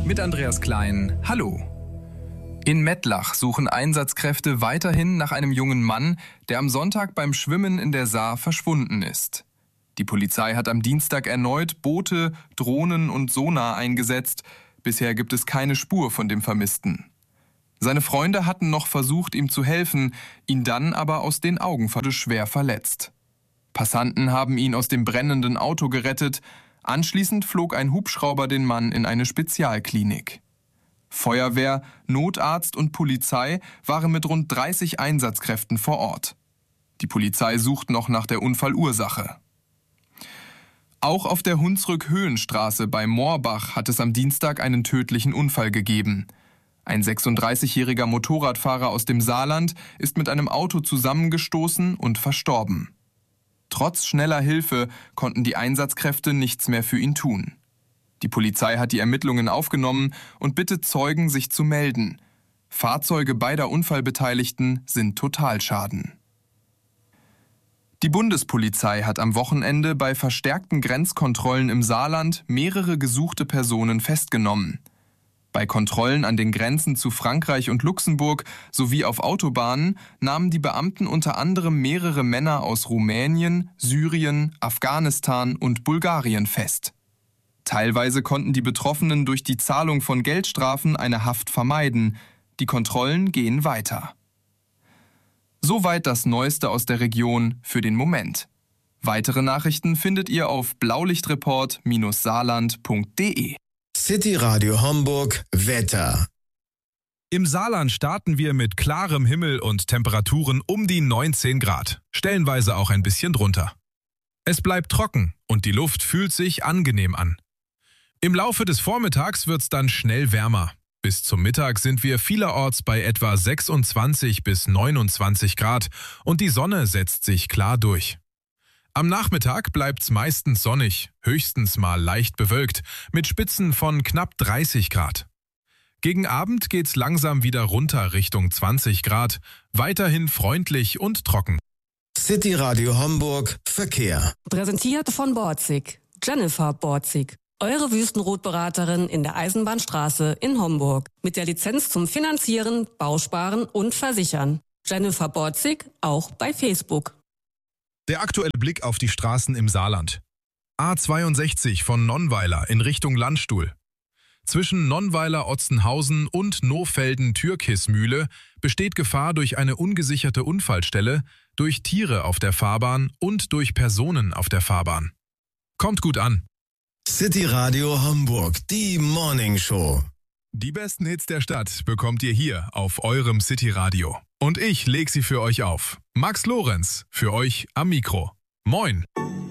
Mit Andreas Klein, hallo. In Mettlach suchen Einsatzkräfte weiterhin nach einem jungen Mann, der am Sonntag beim Schwimmen in der Saar verschwunden ist. Die Polizei hat am Dienstag erneut Boote, Drohnen und Sonar eingesetzt. Bisher gibt es keine Spur von dem Vermissten. Seine Freunde hatten noch versucht, ihm zu helfen, ihn dann aber aus den Augen schwer verletzt. Passanten haben ihn aus dem brennenden Auto gerettet. Anschließend flog ein Hubschrauber den Mann in eine Spezialklinik. Feuerwehr, Notarzt und Polizei waren mit rund 30 Einsatzkräften vor Ort. Die Polizei sucht noch nach der Unfallursache. Auch auf der Hunsrück-Höhenstraße bei Moorbach hat es am Dienstag einen tödlichen Unfall gegeben. Ein 36-jähriger Motorradfahrer aus dem Saarland ist mit einem Auto zusammengestoßen und verstorben. Trotz schneller Hilfe konnten die Einsatzkräfte nichts mehr für ihn tun. Die Polizei hat die Ermittlungen aufgenommen und bittet Zeugen, sich zu melden. Fahrzeuge beider Unfallbeteiligten sind Totalschaden. Die Bundespolizei hat am Wochenende bei verstärkten Grenzkontrollen im Saarland mehrere gesuchte Personen festgenommen. Bei Kontrollen an den Grenzen zu Frankreich und Luxemburg sowie auf Autobahnen nahmen die Beamten unter anderem mehrere Männer aus Rumänien, Syrien, Afghanistan und Bulgarien fest. Teilweise konnten die Betroffenen durch die Zahlung von Geldstrafen eine Haft vermeiden. Die Kontrollen gehen weiter. Soweit das Neueste aus der Region für den Moment. Weitere Nachrichten findet ihr auf blaulichtreport-saarland.de. City Radio Homburg Wetter. Im Saarland starten wir mit klarem Himmel und Temperaturen um die 19 Grad, stellenweise auch ein bisschen drunter. Es bleibt trocken und die Luft fühlt sich angenehm an. Im Laufe des Vormittags wird's dann schnell wärmer. Bis zum Mittag sind wir vielerorts bei etwa 26 bis 29 Grad und die Sonne setzt sich klar durch. Am Nachmittag bleibt's meistens sonnig, höchstens mal leicht bewölkt, mit Spitzen von knapp 30 Grad. Gegen Abend geht's langsam wieder runter Richtung 20 Grad, weiterhin freundlich und trocken. City Radio Homburg Verkehr. Präsentiert von Borzig. Jennifer Borzig. Eure Wüstenrotberaterin in der Eisenbahnstraße in Homburg. Mit der Lizenz zum Finanzieren, Bausparen und Versichern. Jennifer Borzig, auch bei Facebook. Der aktuelle Blick auf die Straßen im Saarland. A62 von Nonnweiler in Richtung Landstuhl. Zwischen Nonnweiler-Otzenhausen und Nohfelden-Türkismühle besteht Gefahr durch eine ungesicherte Unfallstelle, durch Tiere auf der Fahrbahn und durch Personen auf der Fahrbahn. Kommt gut an. City Radio Homburg, die Morning Show. Die besten Hits der Stadt bekommt ihr hier auf eurem City Radio. Und ich leg sie für euch auf. Max Lorenz, für euch am Mikro. Moin!